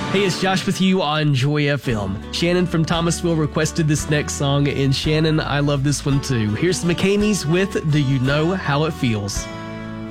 Hey, it's Josh with you on Joy FM. Shannon from Thomasville requested this next song, and Shannon, I love this one too. Here's the McCameys with Do You Know How It Feels?